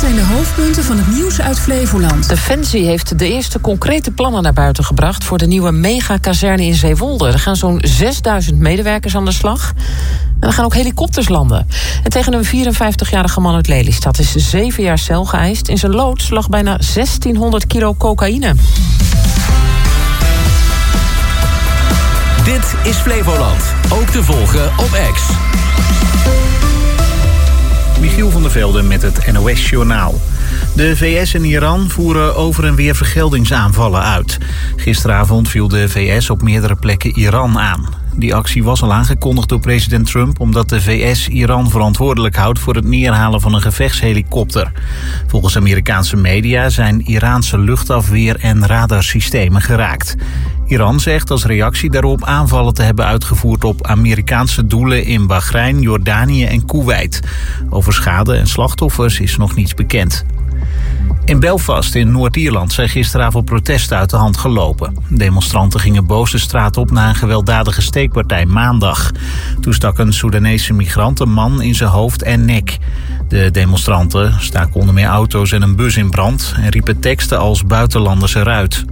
zijn de hoofdpunten van het nieuws uit Flevoland. Defensie heeft de eerste concrete plannen naar buiten gebracht voor de nieuwe megakazerne in Zeewolde. Er gaan zo'n 6000 medewerkers aan de slag. En er gaan ook helikopters landen. En tegen een 54-jarige man uit Lelystad is 7 jaar cel geëist. In zijn loods lag bijna 1600 kilo cocaïne. Dit is Flevoland. Ook te volgen op X. Michiel van der Velde met het NOS-journaal. De VS en Iran voeren over en weer vergeldingsaanvallen uit. Gisteravond viel de VS op meerdere plekken Iran aan. Die actie was al aangekondigd door president Trump omdat de VS Iran verantwoordelijk houdt voor het neerhalen van een gevechtshelikopter. Volgens Amerikaanse media zijn Iraanse luchtafweer- en radarsystemen geraakt. Iran zegt als reactie daarop aanvallen te hebben uitgevoerd op Amerikaanse doelen in Bahrein, Jordanië en Koeweit. Over schade en slachtoffers is nog niets bekend. In Belfast in Noord-Ierland zijn gisteravond protesten uit de hand gelopen. Demonstranten gingen boos de straat op na een gewelddadige steekpartij maandag. Toen stak een Soedanese migrant een man in zijn hoofd en nek. De demonstranten staken onder meer auto's en een bus in brand en riepen teksten als buitenlanders eruit.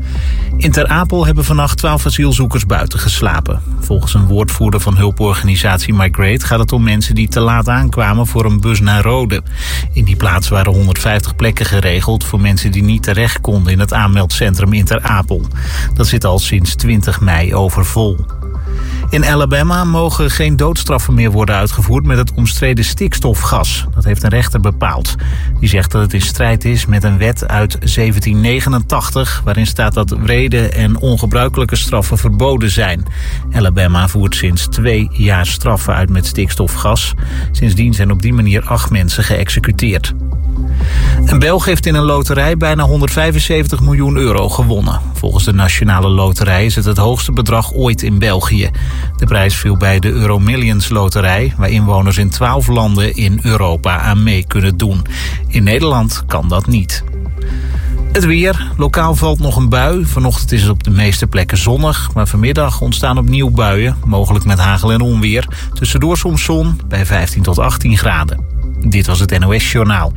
In Ter Apel hebben vannacht 12 asielzoekers buiten geslapen. Volgens een woordvoerder van hulporganisatie Migrate gaat het om mensen die te laat aankwamen voor een bus naar Rode. In die plaats waren 150 plekken geregeld voor mensen die niet terecht konden in het aanmeldcentrum in Ter Apel. Dat zit al sinds 20 mei overvol. In Alabama mogen geen doodstraffen meer worden uitgevoerd met het omstreden stikstofgas. Dat heeft een rechter bepaald. Die zegt dat het in strijd is met een wet uit 1789... waarin staat dat wrede en ongebruikelijke straffen verboden zijn. Alabama voert sinds 2 jaar straffen uit met stikstofgas. Sindsdien zijn op die manier 8 mensen geëxecuteerd. Een Belg heeft in een loterij bijna 175 miljoen euro gewonnen. Volgens de Nationale Loterij is het het hoogste bedrag ooit in België. De prijs viel bij de Euromillions Loterij, waar inwoners in 12 landen in Europa aan mee kunnen doen. In Nederland kan dat niet. Het weer. Lokaal valt nog een bui. Vanochtend is het op de meeste plekken zonnig. Maar vanmiddag ontstaan opnieuw buien, mogelijk met hagel en onweer. Tussendoor soms zon bij 15 tot 18 graden. Dit was het NOS Journaal.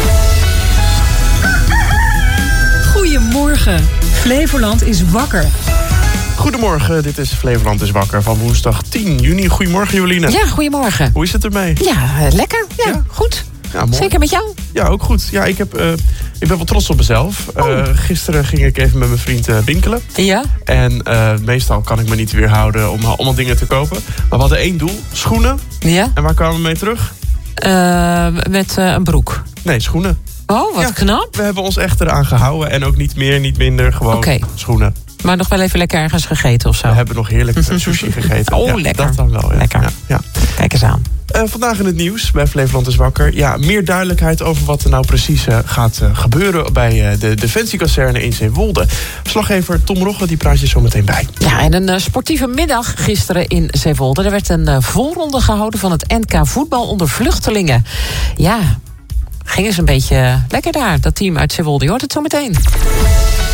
Goedemorgen. Flevoland is wakker. Goedemorgen, dit is Flevoland is wakker van woensdag 10 juni. Goedemorgen, Jolien. Ja, goedemorgen. Hoe is het ermee? Ja, lekker. Ja, goed. Ja, mooi. Zeker met jou? Ja, ook goed. Ja, ik ben wel trots op mezelf. Gisteren ging ik even met mijn vriend winkelen. Ja? En meestal kan ik me niet weerhouden om allemaal dingen te kopen. Maar we hadden 1 doel, schoenen. Ja? En waar kwamen we mee terug? Met een broek. Nee, schoenen. Oh, wat knap. We hebben ons echt eraan gehouden. En ook niet meer, niet minder, gewoon schoenen. Maar nog wel even lekker ergens gegeten of zo? We hebben nog heerlijk sushi gegeten. Oh, ja, lekker. Dat dan wel, ja. Lekker. Ja. Kijk eens aan. Vandaag in het nieuws bij Flevoland is wakker. Ja, meer duidelijkheid over wat er nou precies gaat gebeuren bij de Defensiekazerne in Zeewolde. Verslaggever Tom Rogge, die praat je zo meteen bij. Ja, en een sportieve middag gisteren in Zeewolde. Er werd een voorronde gehouden van het NK voetbal onder vluchtelingen. Ja, ging eens een beetje lekker daar, dat team uit Zeewolde. Je hoort het zo meteen.